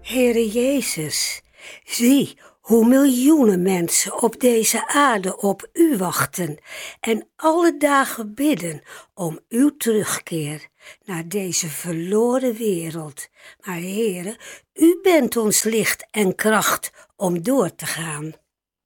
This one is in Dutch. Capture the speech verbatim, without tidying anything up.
Heere Jezus, zie hoe miljoenen mensen op deze aarde op u wachten en alle dagen bidden om uw terugkeer naar deze verloren wereld. Maar Heere, u bent ons licht en kracht om door te gaan.